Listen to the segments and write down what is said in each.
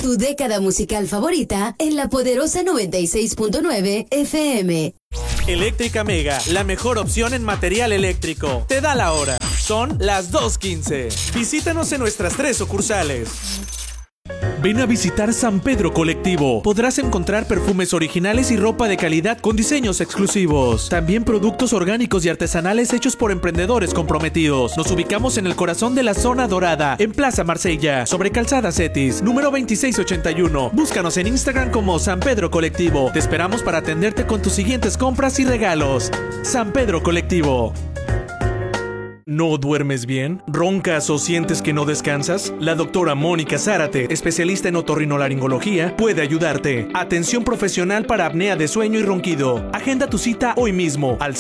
Tu década musical favorita en la poderosa 96.9 FM. Eléctrica Mega, la mejor opción en material eléctrico. Te da la hora. Son las 2:15. Visítanos en nuestras 3 sucursales. Ven a visitar San Pedro Colectivo. Podrás encontrar perfumes originales y ropa de calidad con diseños exclusivos. También productos orgánicos y artesanales hechos por emprendedores comprometidos. Nos ubicamos en el corazón de la zona dorada, en Plaza Marsella, sobre Calzada Cetis, número 2681. Búscanos en Instagram como San Pedro Colectivo. Te esperamos para atenderte con tus siguientes compras y regalos. San Pedro Colectivo. ¿No duermes bien? ¿Roncas o sientes que no descansas? La doctora Mónica Zárate, especialista en otorrinolaringología, puede ayudarte. Atención profesional para apnea de sueño y ronquido. Agenda tu cita hoy mismo al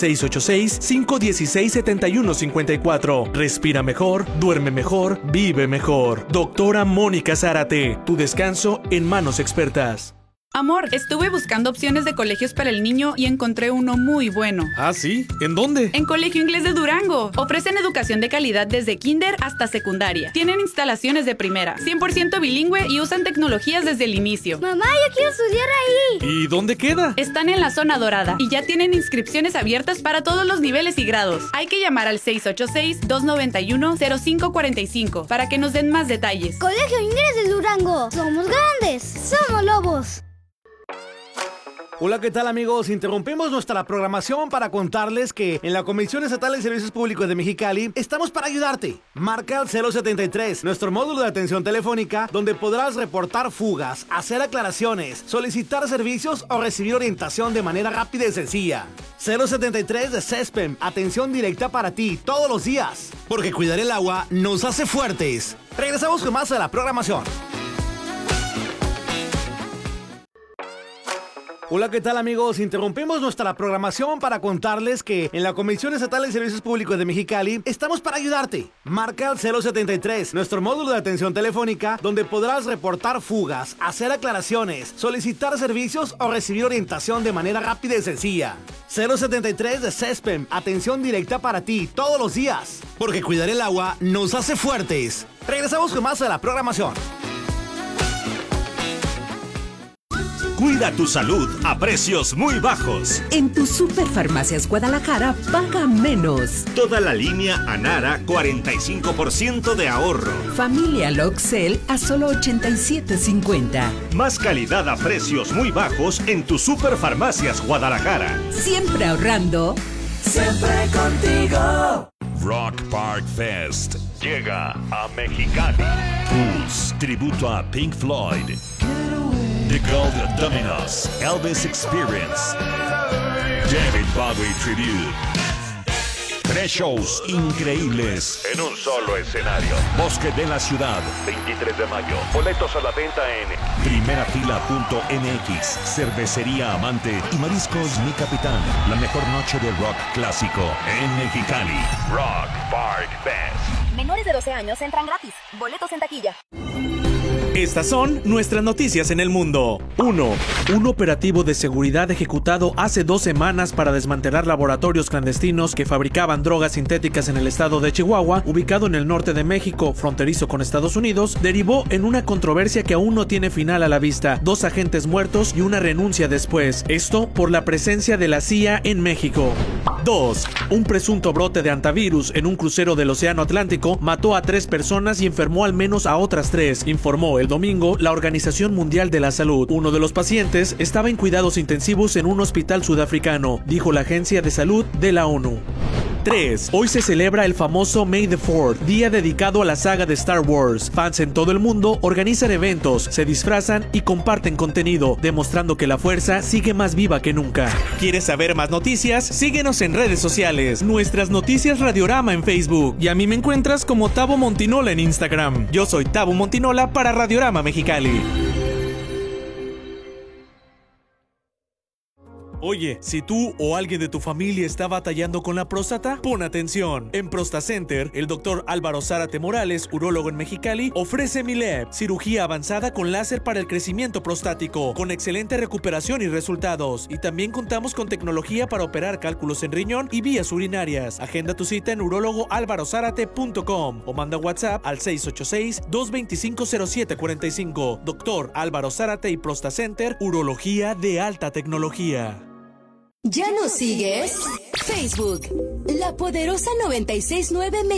686-516-7154. Respira mejor, duerme mejor, vive mejor. Doctora Mónica Zárate, tu descanso en manos expertas. Amor, estuve buscando opciones de colegios para el niño y encontré uno muy bueno. ¿Ah, sí? ¿En dónde? En Colegio Inglés de Durango. Ofrecen educación de calidad desde kinder hasta secundaria. Tienen instalaciones de primera, 100% bilingüe y usan tecnologías desde el inicio. Mamá, yo quiero estudiar ahí. ¿Y dónde queda? Están en la zona dorada y ya tienen inscripciones abiertas para todos los niveles y grados. Hay que llamar al 686-291-0545 para que nos den más detalles. Colegio Inglés de Durango. Somos grandes. Somos lobos. Hola, ¿qué tal, amigos? Interrumpimos nuestra programación para contarles que en la Comisión Estatal de Servicios Públicos de Mexicali estamos para ayudarte. Marca al 073, nuestro módulo de atención telefónica, donde podrás reportar fugas, hacer aclaraciones, solicitar servicios o recibir orientación de manera rápida y sencilla. 073 de CESPEM, atención directa para ti todos los días, porque cuidar el agua nos hace fuertes. Regresamos con más de la programación. Hola, ¿qué tal, amigos? Interrumpimos nuestra programación para contarles que en la Comisión Estatal de Servicios Públicos de Mexicali estamos para ayudarte. Marca al 073, nuestro módulo de atención telefónica, donde podrás reportar fugas, hacer aclaraciones, solicitar servicios o recibir orientación de manera rápida y sencilla. 073 de CESPEM, atención directa para ti todos los días, porque cuidar el agua nos hace fuertes. Regresamos con más de la programación. Cuida tu salud a precios muy bajos. En tu Superfarmacias Guadalajara paga menos. Toda la línea Anara, 45% de ahorro. Familia Loxel a solo $87.50. Más calidad a precios muy bajos en tu Superfarmacias Guadalajara. Siempre ahorrando. Siempre contigo. Rock Park Fest llega a Mexicali. Pulse, tributo a Pink Floyd. The Gold Dominos, Elvis Experience, David Bowie Tribute. 3 shows increíbles en un solo escenario. Bosque de la Ciudad, 23 de mayo. Boletos a la venta en primerafila.mx, Cervecería Amante y Mariscos Mi Capitán. La mejor noche de rock clásico en Mexicali. Rock Park Fest. Menores de 12 años entran gratis. Boletos en taquilla. Estas son nuestras noticias en el mundo. 1. Un operativo de seguridad ejecutado hace 2 semanas para desmantelar laboratorios clandestinos que fabricaban drogas sintéticas en el estado de Chihuahua, ubicado en el norte de México, fronterizo con Estados Unidos, derivó en una controversia que aún no tiene final a la vista. 2 agentes muertos y una renuncia después. Esto por la presencia de la CIA en México. 2. Un presunto brote de antivirus en un crucero del Océano Atlántico mató a 3 personas y enfermó al menos a otras 3, informó el domingo la Organización Mundial de la Salud. Uno de los pacientes estaba en cuidados intensivos en un hospital sudafricano, dijo la Agencia de Salud de la ONU. 3. Hoy se celebra el famoso May the 4th, día dedicado a la saga de Star Wars. Fans en todo el mundo organizan eventos, se disfrazan y comparten contenido, demostrando que la fuerza sigue más viva que nunca. ¿Quieres saber más noticias? Síguenos en redes sociales. Nuestras noticias Radiorama en Facebook. Y a mí me encuentras como Tabo Montinola en Instagram. Yo soy Tabo Montinola para Radiorama Mexicali. Oye, si tú o alguien de tu familia está batallando con la próstata, pon atención. En ProstaCenter, el doctor Álvaro Zárate Morales, urólogo en Mexicali, ofrece Mileb, cirugía avanzada con láser para el crecimiento prostático, con excelente recuperación y resultados. Y también contamos con tecnología para operar cálculos en riñón y vías urinarias. Agenda tu cita en urólogoalvarozárate.com o manda WhatsApp al 686-225-0745. Doctor Álvaro Zárate y ProstaCenter, urología de alta tecnología. ¿Ya nos sigues? Facebook, La Poderosa 96.9